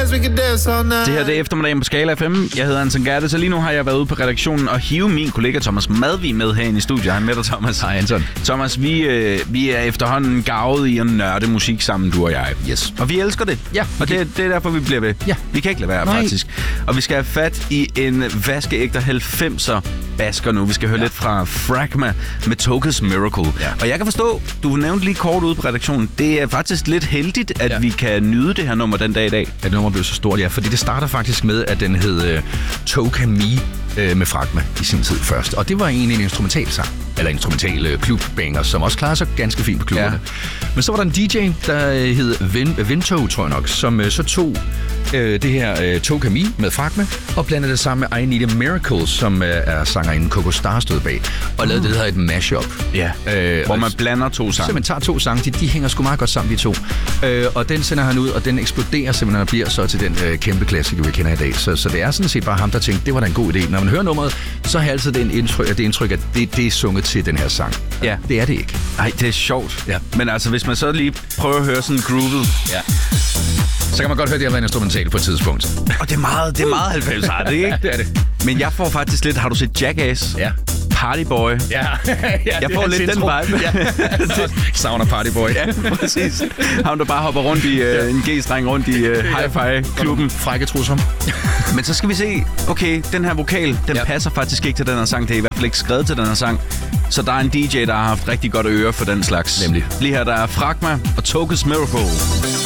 dance, we can dance all night. Det her det er eftermiddagen på Skala FM. Jeg hedder Anton Gerte, så lige nu har jeg været ude på redaktionen og hive min kollega Thomas Madvig med herinde i studiet. Hej med dig, Thomas. Hej, Anton. Thomas, vi er efterhånden garvet i at nørde musik sammen, du og jeg. Yes. Og vi elsker det. Ja. Og det er derfor, vi bliver ved. Ja. Vi kan ikke lade være, faktisk. Og vi skal have fat i en vaskeægte 90'er basker nu. Vi skal høre lidt fra Fragma med Toka's Miracle. Ja. Og jeg kan forstå, du nævnte lige kort ude på redaktionen, det er faktisk lidt heldigt, at vi kan nyde det her nummer den dag i dag. At nummer blev så stort, ja. Fordi det starter faktisk med, at den hed Toka Me med Fragma i sin tid først. Og det var egentlig en instrumentalsang. Eller instrumental klubbanger, som også klarer sig ganske fint på klubberne. Ja. Men så var der en DJ, der hed Vinto, tror jeg nok, som så tog det her Toka Me med Fragma og blandede det sammen med I Need a Miracle, som er sangerinden Coco Star stod bag, og lavede det, der hedder et mashup. Ja, hvor man blander to sange. Man tager to sange, de hænger sgu meget godt sammen, de to. Og den sender han ud, og den eksploderer simpelthen og bliver så til den kæmpe klassiker, vi kender i dag. Så det er sådan set bare ham, der tænkte, det var da en god idé. Når man hører nummeret, så har jeg altid det indtryk, at det er sunget til den her sang. Ja. Det er det ikke. Nej, det er sjovt. Ja. Men altså, hvis man så lige prøver at høre sådan groovet, så kan man godt høre, at det har været instrumental på et tidspunkt. Og det er meget 90'er, ikke? Det er det. Men jeg får faktisk lidt, har du set Jackass? Ja. Partyboy. Ja. Jeg får lidt den vibe. Ja. Savner Partyboy. Ja, præcis. Ham, der bare hopper rundt i en G-streng rundt i hi-fi-klubben. Frække trusser. Men så skal vi se, okay, den her vokal, den passer faktisk ikke til den her sang. Det er i hvert fald ikke skrevet til den her sang. Så der er en DJ, der har haft rigtig godt øre for den slags. Nemlig. Lige her, der er Fragma og Toka's Miracle.